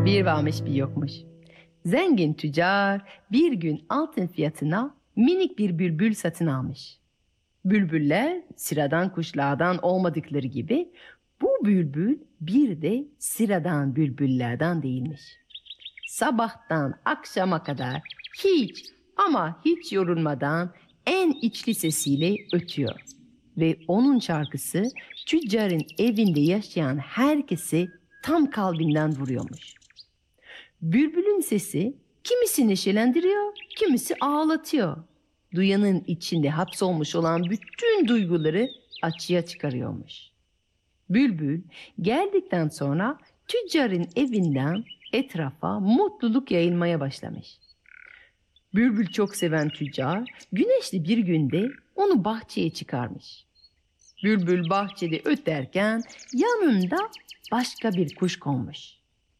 Bir varmış bir yokmuş. Zengin tüccar bir gün altın fiyatına minik bir bülbül satın almış. Bülbüller sıradan kuşlardan olmadıkları gibi bu bülbül bir de sıradan bülbüllerden değilmiş. Sabahtan akşama kadar hiç ama hiç yorulmadan en içli sesiyle ötüyor. Ve onun şarkısı tüccarın evinde yaşayan herkesi tam kalbinden vuruyormuş. Bülbülün sesi kimisi neşelendiriyor, kimisi ağlatıyor. Duyanın içinde hapsolmuş olan bütün duyguları açığa çıkarıyormuş. Bülbül geldikten sonra tüccarın evinden etrafa mutluluk yayılmaya başlamış. Bülbül çok seven tüccar güneşli bir günde onu bahçeye çıkarmış. Bülbül bahçede öterken yanında başka bir kuş konmuş.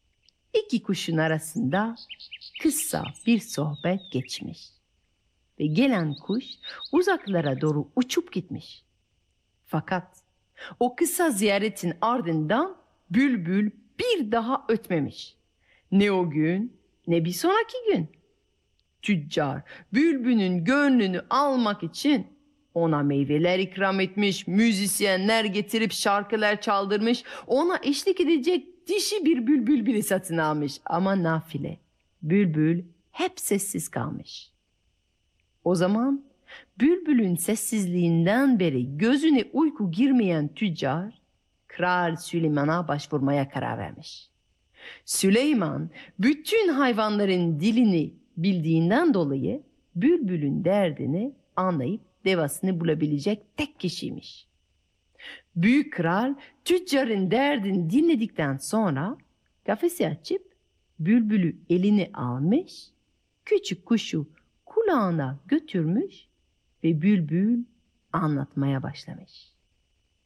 İki kuşun arasında kısa bir sohbet geçmiş. Ve gelen kuş uzaklara doğru uçup gitmiş. Fakat o kısa ziyaretin ardından bülbül bir daha ötmemiş. Ne o gün ne bir sonraki gün. Tüccar bülbülün gönlünü almak için ona meyveler ikram etmiş, müzisyenler getirip şarkılar çaldırmış, ona eşlik edecek dişi bir bülbül bile satın almış. Ama nafile, bülbül hep sessiz kalmış. O zaman bülbülün sessizliğinden beri gözüne uyku girmeyen tüccar, Kral Süleyman'a başvurmaya karar vermiş. Süleyman bütün hayvanların dilini bildiğinden dolayı bülbülün derdini anlayıp devasını bulabilecek tek kişiymiş. Büyük kral tüccarın derdini dinledikten sonra kafesi açıp bülbülü eline almış, küçük kuşu kulağına götürmüş ve bülbül anlatmaya başlamış.